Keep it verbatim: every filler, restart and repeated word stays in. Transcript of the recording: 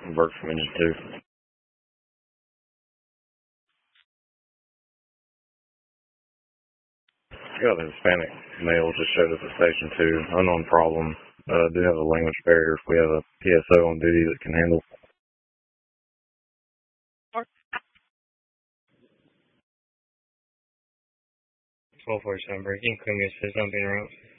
Work from engine two. Got a Hispanic male just showed up at station two. Unknown problem. Uh, do have a language barrier if we have a P S O on duty that can handle. twelve forty-seven break. You can claim your assist on being around.